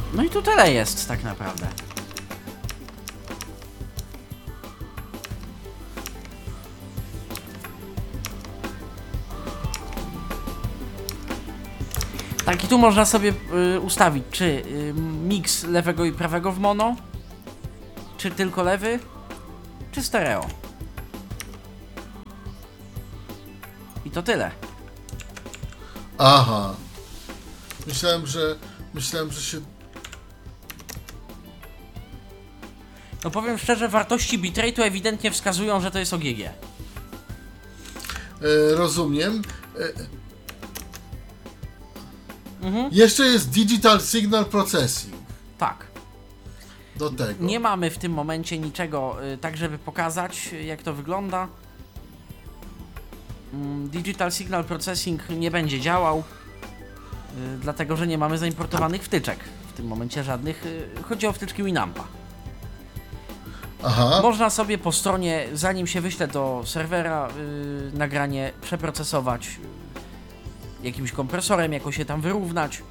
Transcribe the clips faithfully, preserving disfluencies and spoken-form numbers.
No i tu tyle jest tak naprawdę. Tak, i tu można sobie y, ustawić, czy y, miks lewego i prawego w mono, czy tylko lewy, czy stereo. I to tyle. Aha. Myślałem, że... Myślałem, że się... No powiem szczerze, wartości bitrate'u ewidentnie wskazują, że to jest O G G. E, rozumiem. E, Mhm. Jeszcze jest Digital Signal Processing. Tak. Do tego. Nie mamy w tym momencie niczego y, tak, żeby pokazać, y, jak to wygląda. Mm, Digital Signal Processing nie będzie działał, y, dlatego że nie mamy zaimportowanych wtyczek. W tym momencie żadnych. Y, chodzi o wtyczki Winampa. Aha. Można sobie po stronie, zanim się wyśle do serwera, y, nagranie przeprocesować y, jakimś kompresorem, jakoś się tam wyrównać.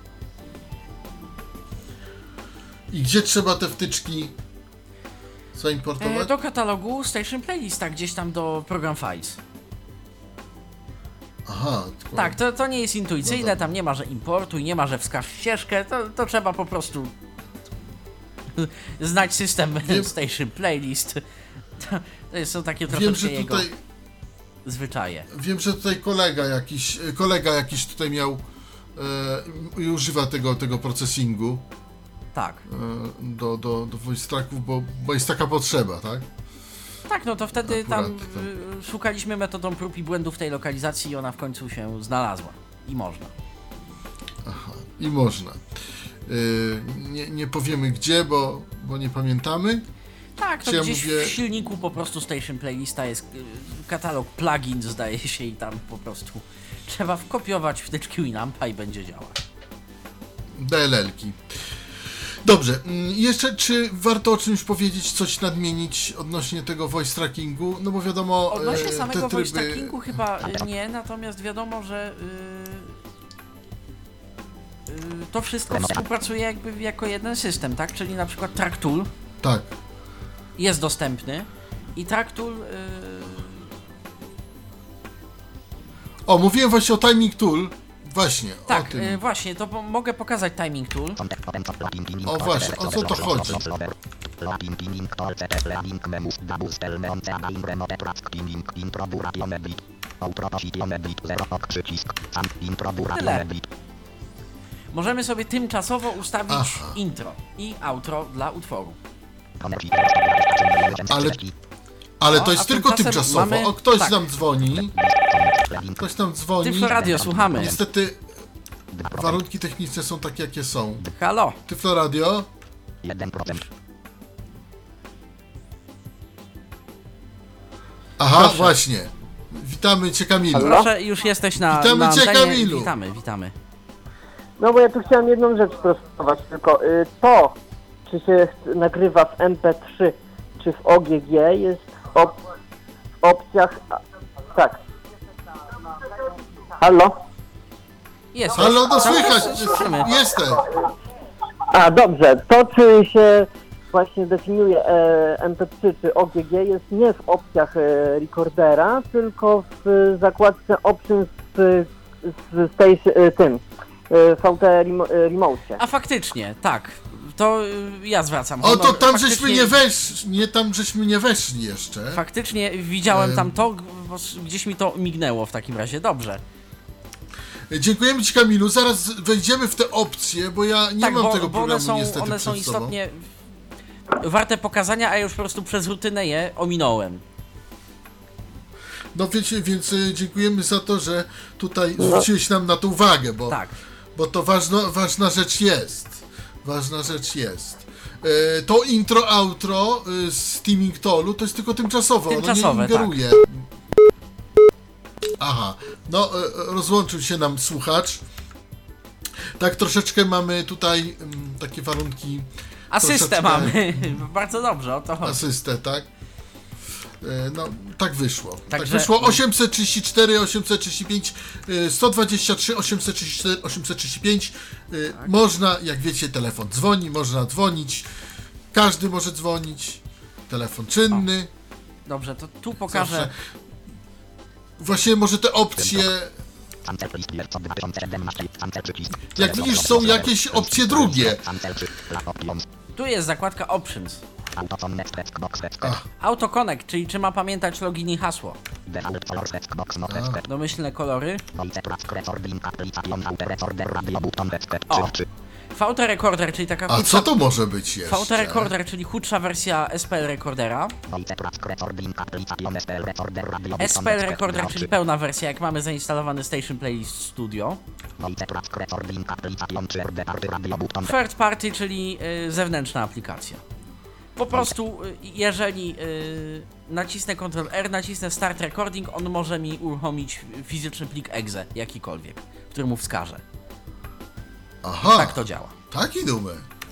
I gdzie trzeba te wtyczki zaimportować? E, do katalogu Station Playlista, gdzieś tam do Program Files. Aha. Tylko... Tak, to, to nie jest intuicyjne, No tam nie ma, że importuj, nie ma, że wskaż ścieżkę, to, to trzeba po prostu znać system Wiem... Station Playlist. To, to są takie Wiem, troszeczkę że tutaj... jego zwyczaje. Wiem, że tutaj kolega jakiś, kolega jakiś tutaj miał e, i używa tego, tego processingu Tak. e, do, do, do voice tracków, bo, bo jest taka potrzeba, tak? Tak, no to wtedy Akurat, tam to... y, szukaliśmy metodą prób i błędów tej lokalizacji i ona w końcu się znalazła. I można. Aha, i można. E, nie, nie powiemy gdzie, bo, bo nie pamiętamy. Tak, to Czy ja gdzieś mówię... w silniku po prostu Station Playlista jest y, katalog plugin, zdaje się, i tam po prostu trzeba wkopiować wtyczki Winampa i będzie działać. D L L-ki. Dobrze, jeszcze czy warto o czymś powiedzieć, coś nadmienić odnośnie tego voice trackingu? No bo wiadomo, Odnośnie e, samego te voice tryby... trackingu chyba y, nie, natomiast wiadomo, że yy, yy, to wszystko współpracuje jakby jako jeden system, tak? Czyli na przykład TrackTool Tak. jest dostępny i TrackTool yy... O, mówiłem właśnie o Timing Tool. Właśnie, tak, o tym. yy, właśnie, to po- mogę pokazać Timing Tool. O właśnie, o co to chodzi? Tyle. Możemy sobie tymczasowo ustawić Aha. intro i outro dla utworu. Ale, ale No, to a jest tylko tymczasem tymczasowo. mamy- O, ktoś tak. nam dzwoni. Ktoś nam dzwoni. Tyflo Radio, słuchamy. Niestety warunki techniczne są takie, jakie są. Halo? Tyflo Radio. Aha, Proszę. właśnie. Witamy Cię, Kamilu. Proszę, już jesteś na, Witamy na cię, antenie. Kamilu. Witamy, witamy. No bo ja tu chciałem jedną rzecz sprostować, tylko y, to, czy się nagrywa w M P trzy, czy w O G G, jest w, op w opcjach... A, tak. Halo? Jest. Halo, no słychać. Słyszymy. Jestem. A, dobrze. To, czy się właśnie definiuje e, M P trzy czy O G G, jest nie w opcjach e, recordera, tylko w e, zakładce Options w, w tej, e, tym, e, V T remo, e, Remote. A faktycznie, tak. To y, ja zwracam O, honor. to tam Faktycznie- żeśmy nie weszli. Nie, tam żeśmy nie weszli jeszcze. Faktycznie widziałem Em. tam to, bo gdzieś mi to mignęło w takim razie. Dobrze. Dziękujemy Ci, Kamilu. Zaraz wejdziemy w te opcje, bo ja nie tak, mam bo, tego bo one programu są, niestety one są przed sobą. istotnie warte pokazania, a ja już po prostu przez rutynę je ominąłem. No wiecie, więc y, dziękujemy za to, że tutaj zwróciłeś nam na to uwagę, bo, Tak. bo to ważno, ważna rzecz jest. Ważna rzecz jest. E, to intro, outro y, z Teaming Toolu to jest tylko tymczasowe, Tymczasowe, ono nie ingeruje. Aha, no e, rozłączył się nam słuchacz. Tak troszeczkę mamy tutaj mm, takie warunki. Asystę troszeczkę- mamy. Bardzo dobrze, o to chodzi. Asystę, tak? No, tak wyszło. Tak Także- wyszło. osiemset trzydzieści cztery, osiemset trzydzieści pięć, sto dwadzieścia trzy, osiemset trzydzieści cztery, osiemset trzydzieści pięć. Tak. Można, jak wiecie, telefon dzwoni, można dzwonić. Każdy może dzwonić. Telefon czynny. Dobrze, to tu pokażę. Zawsze. Właśnie może te opcje... Jak widzisz, są jakieś opcje drugie. Tu jest zakładka Options. Ach, AutoConnect, czyli czy ma pamiętać login i hasło. Domyślne kolory. O. V T Recorder, czyli taka a chudsza... co to może być V T jeszcze? Recorder, czyli chudsza wersja S P L Recordera. S P L Recorder, czyli pełna wersja, jak mamy zainstalowany Station Playlist Studio. Third Party, czyli y, zewnętrzna aplikacja. Po prostu, y, jeżeli y, nacisnę Ctrl R, nacisnę Start Recording, on może mi uruchomić fizyczny plik exe, jakikolwiek, który mu wskaże. Aha, Tak to działa. taki numer.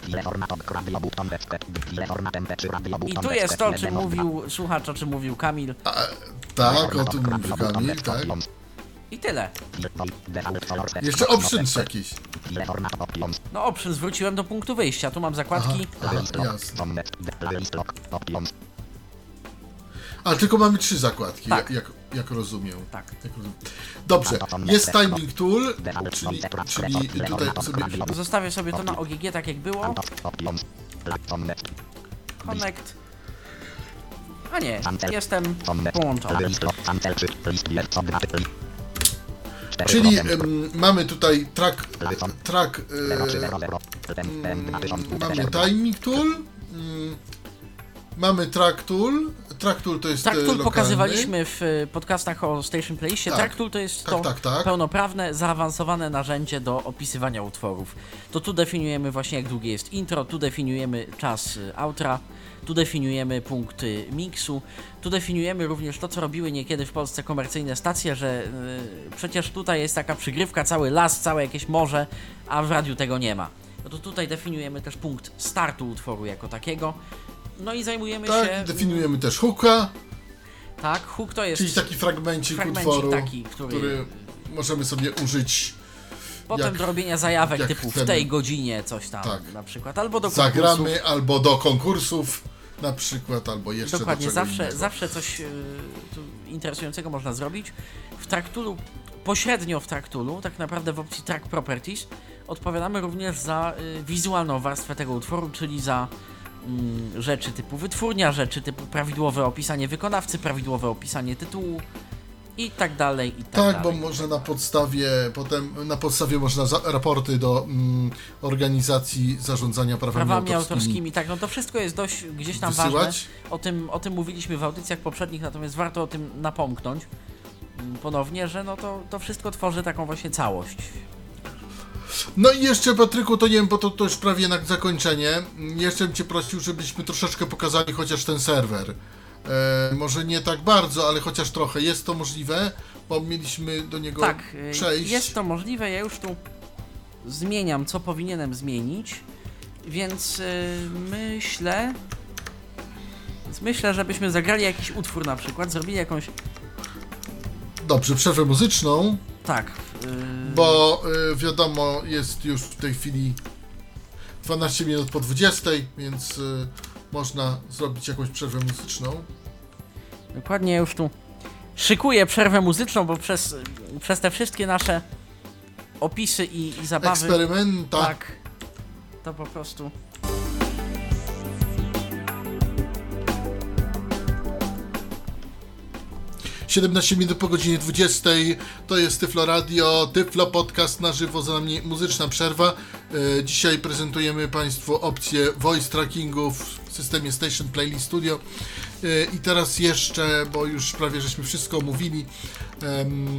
I tu jest to, o czym mówił słuchacz, o czym mówił Kamil. A, tak, o tym mówił Kamil, tak. I tyle. Jeszcze options jakieś. No option, zwróciłem do punktu wyjścia. Tu mam zakładki. Aha, jasne. Ale tylko mamy trzy zakładki, Tak. jak, jak rozumiem. Tak. Jak rozumiem. Dobrze, jest timing tool, czyli, czyli tutaj sobie... Zostawię sobie to na O G G tak jak było. Connect. A nie, jestem połączony. Czyli um, mamy tutaj track, track e, mm, mamy timing tool, mm, mamy track tool, track tool to jest Track e, Tool lokalny. pokazywaliśmy w y, podcastach o Station Playlistie. Tak. Track Tool to jest Tak, to tak, tak. pełnoprawne, zaawansowane narzędzie do opisywania utworów. To tu definiujemy właśnie jak długie jest intro, tu definiujemy czas y, outra, tu definiujemy punkty miksu, tu definiujemy również to, co robiły niekiedy w Polsce komercyjne stacje, że y, przecież tutaj jest taka przygrywka, cały las, całe jakieś morze, a w radiu tego nie ma. No to tutaj definiujemy też punkt startu utworu jako takiego. No i zajmujemy Tak, się... definiujemy też hooka, Tak, hook to jest... czyli taki fragmencik, fragmencik utworu, taki, który- który możemy sobie użyć. Potem jak- do robienia zajawek jak typu chcemy. w tej godzinie coś tam Tak. na przykład, albo do konkursów. Zagramy albo do konkursów na przykład, albo jeszcze Dokładnie, do czego zawsze, innego. zawsze coś yy, tu interesującego można zrobić. W Tracktulu, pośrednio w Tracktulu, tak naprawdę w opcji Track Properties, odpowiadamy również za yy, wizualną warstwę tego utworu, czyli za yy, rzeczy typu wytwórnia, rzeczy typu prawidłowe opisanie wykonawcy, prawidłowe opisanie tytułu i tak dalej, i tak, Tak, dalej. bo można na podstawie, potem na podstawie można za, raporty do mm, organizacji zarządzania prawami, prawami autorskimi, autorskimi, tak, no to wszystko jest dość gdzieś tam ważne. wysyłać. O tym, o tym mówiliśmy w audycjach poprzednich, natomiast warto o tym napomknąć mm, ponownie, że no to, to wszystko tworzy taką właśnie całość. No i jeszcze, Patryku, to nie wiem, bo to, to już prawie na zakończenie, mm, jeszcze bym Cię prosił, żebyśmy troszeczkę pokazali chociaż ten serwer. E, może nie tak bardzo, ale chociaż trochę. Jest to możliwe, bo mieliśmy do niego Tak, y, przejść. jest to możliwe, ja już tu zmieniam, co powinienem zmienić, więc y, myślę, więc myślę, żebyśmy zagrali jakiś utwór na przykład, zrobili jakąś, Dobrze, przerwę muzyczną, tak, y, bo y, wiadomo, jest już w tej chwili dwanaście minut po dwudziestej, więc y, można zrobić jakąś przerwę muzyczną. dokładnie już tu szykuję przerwę muzyczną, bo przez, przez te wszystkie nasze opisy i, i zabawy, Eksperymenta. tak, to po prostu... siedemnaście minut po godzinie dwudziestej, to jest Tyflo Radio, Tyflo Podcast na żywo, za nami muzyczna przerwa. E, dzisiaj prezentujemy Państwu opcję voice trackingu w systemie Station Playlist Studio. E, I teraz jeszcze, bo już prawie żeśmy wszystko omówili, em,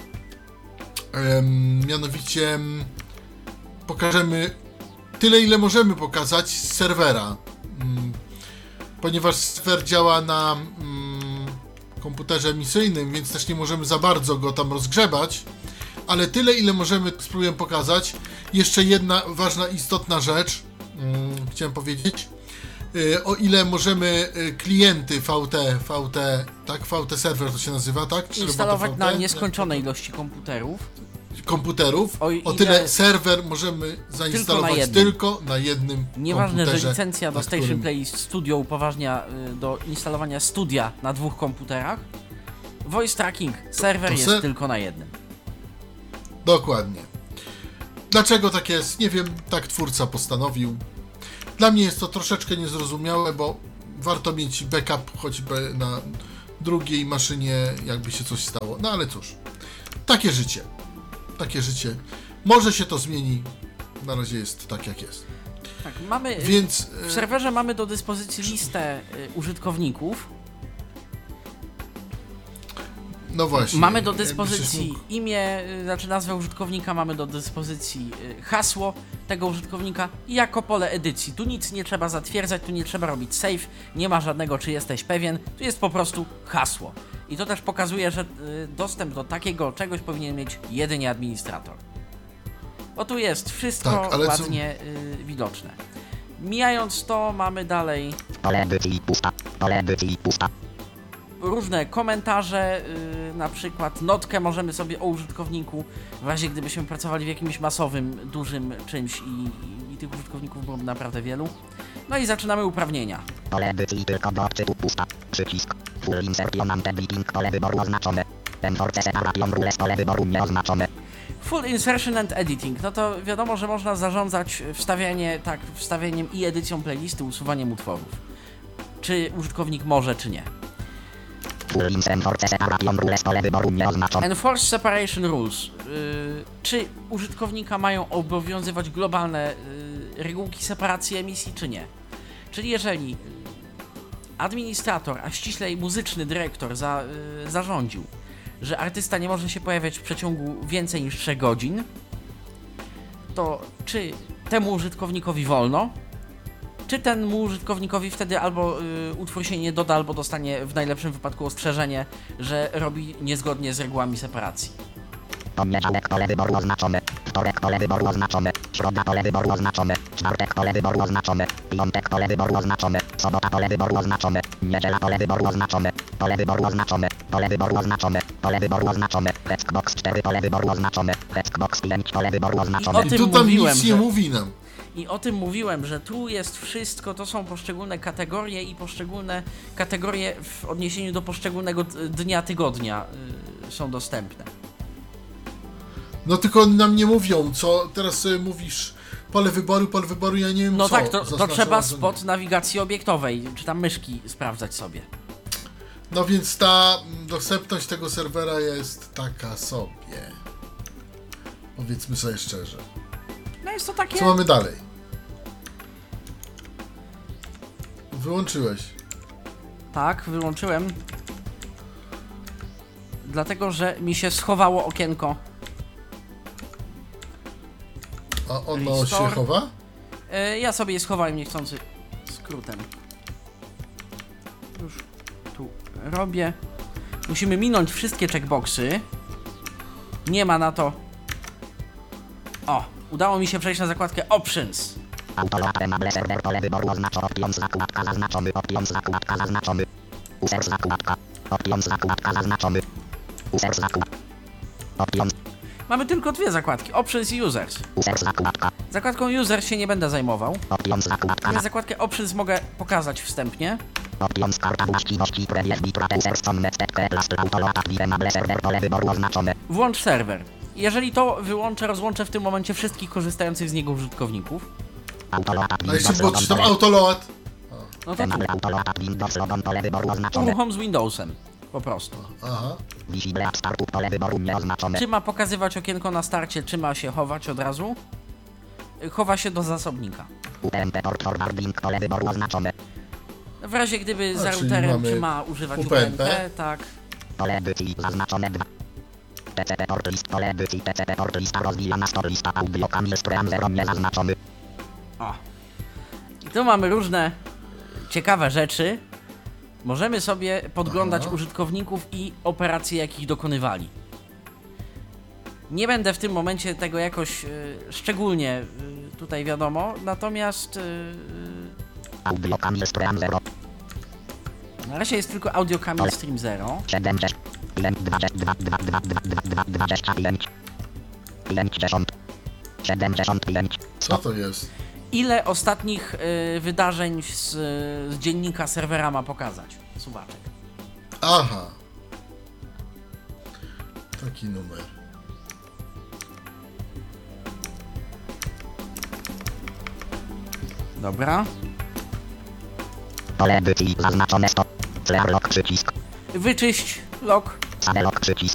em, mianowicie em, pokażemy tyle, ile możemy pokazać z serwera, mm, ponieważ serwer działa na mm, komputerze emisyjnym, więc też nie możemy za bardzo go tam rozgrzebać, ale tyle, ile możemy, spróbuję pokazać. Jeszcze jedna ważna, istotna rzecz, hmm, chciałem powiedzieć. y, o ile możemy y, klienty V T, V T, tak, V T serwer to się nazywa, tak? Czy Instalować robota V T? na nieskończone ilości komputerów. komputerów, O o, ile- tyle serwer możemy zainstalować Tylko na jednym. tylko na jednym Nieważne, komputerze. że licencja do na Station którym- Playlist Studio upoważnia y, do instalowania studia na dwóch komputerach. Voice Tracking serwer To jest se- tylko na jednym. Dokładnie. Dlaczego tak jest? Nie wiem, tak twórca postanowił. Dla mnie jest to troszeczkę niezrozumiałe, bo warto mieć backup choćby na drugiej maszynie, jakby się coś stało. No ale cóż, takie życie. Takie życie. Może się to zmieni. Na razie jest tak, jak jest. Tak, mamy, y, Więc w serwerze mamy do dyspozycji listę y, użytkowników. no właśnie. Mamy do jakbyś dyspozycji mógł- imię, y, znaczy nazwę użytkownika, mamy do dyspozycji y, hasło tego użytkownika i jako pole edycji. Tu nic nie trzeba zatwierdzać, tu nie trzeba robić save, nie ma żadnego czy jesteś pewien, tu jest po prostu hasło. I to też pokazuje, że y, dostęp do takiego czegoś powinien mieć jedynie administrator. Bo tu jest wszystko Tak, ale co- ładnie y, widoczne. Mijając to, mamy dalej Pole edycji pusta. Pole edycji pusta. różne komentarze, yy, na przykład notkę możemy sobie o użytkowniku, w razie gdybyśmy pracowali w jakimś masowym, dużym czymś i, i, i tych użytkowników byłoby naprawdę wielu. No i zaczynamy uprawnienia. Pole edycji tylko do odczytu pusta. Przycisk. Full insertion and editing. Pole wyboru oznaczone. Enforce separation rules. Pole wyboru nieoznaczone. Full Insertion and Editing, no to wiadomo, że można zarządzać wstawianie, tak, wstawieniem i edycją playlisty, usuwaniem utworów. Czy użytkownik może, czy nie. Full ins enforce separation rules. Pole wyboru nieoznaczone. Enforce Separation Rules. Yy, czy użytkownika mają obowiązywać globalne yy, regułki separacji emisji, czy nie? Czyli jeżeli yy, administrator, a ściślej muzyczny dyrektor za, yy, zarządził, że artysta nie może się pojawiać w przeciągu więcej niż trzech godzin, to czy temu użytkownikowi wolno, czy temu użytkownikowi wtedy albo y, utwór się nie doda, albo dostanie w najlepszym wypadku ostrzeżenie, że robi niezgodnie z regułami separacji. Poniedziałek pole wyboru oznaczone. Wtorek pole wyboru oznaczone. Środa pole wyboru oznaczone. Czwartek pole wyboru oznaczone. Piątek pole wyboru oznaczone. Sobota pole wyboru oznaczone. Niedziela pole wyboru oznaczone. Pole wyboru oznaczone. Pole wyboru oznaczone. Pole wyboru oznaczone. Hexbox cztery pole wyboru oznaczone. Hexbox pięć pole wyboru oznaczone. o I tym tu tam mówiłem, nic nie że- mówi nam. I o tym mówiłem, że tu jest wszystko, to są poszczególne kategorie i poszczególne kategorie w odniesieniu do poszczególnego d- dnia, tygodnia y, są dostępne. No tylko oni nam nie mówią, co teraz sobie mówisz. Pole wyboru, pole wyboru, ja nie wiem No co. tak, to, to zaznacza trzeba ładnie. spod nawigacji obiektowej, czy tam myszki sprawdzać sobie. No więc ta mm, dostępność tego serwera jest taka sobie. Powiedzmy sobie szczerze. No jest to takie... Co mamy dalej? Wyłączyłeś. Tak, wyłączyłem. Dlatego, że mi się schowało okienko. A ono Restore. się chowa? E, ja sobie je schowałem niechcący skrótem. Już tu robię. Musimy minąć wszystkie checkboxy. Nie ma na to. O, udało mi się przejść na zakładkę Options. Autoload enable server pole wyboru oznaczone. Options zakładka zaznaczony. Options zakładka zaznaczony. Users zakładka. Options zakładka zaznaczony. Users zakładka. Options. Mamy tylko dwie zakładki, Options i Users. Users zakładka. Zakładką Users się nie będę zajmował. Options zakładka. Ale zakładkę Options mogę pokazać wstępnie. Options karta właściwości previous bitrate users connected plus autoload active enable server pole wyboru oznaczone. Włącz serwer. Jeżeli to wyłączę, rozłączę w tym momencie wszystkich korzystających z niego użytkowników. Autoload A active jeszcze było Windows czy tam logon autoload? No to tu. enable autoload active Windows logon pole wyboru oznaczone. Uruchom z Windowsem. Po prostu. Aha. Visible at startu pole wyboru nieoznaczone. Czy ma pokazywać okienko na starcie, czy ma się chować od razu? Chowa się do zasobnika. U P N P port forwarding pole wyboru oznaczone. W razie gdyby A, za czyli routerem, mamy czy ma używać U U P P N N P? P, tak. Pole edycji zaznaczone dwa. T C P port list pole edycji T C P port lista rozwijana store lista audio kamil stream zero niezaznaczony. O. I tu mamy różne ciekawe rzeczy. Możemy sobie podglądać Aha. użytkowników i operacje, jakich dokonywali. Nie będę w tym momencie tego jakoś y, szczególnie y, tutaj wiadomo, natomiast y, Audio Kamil Stream zero. Na razie jest tylko Audio Kamil Stream zero. siedemdziesiąt. dwadzieścia dwa, dwa, dwa, dwa, dwa, dwa, dwadzieścia pięć. pięćdziesiąt. siedemdziesiąt pięć. Co to jest? Ile ostatnich y, wydarzeń z, z dziennika serwera ma pokazać? Suwaczek. Aha. Taki numer. Dobra. Pole edycji zaznaczone sto. Clear lock przycisk. Wyczyść log. Save lock przycisk.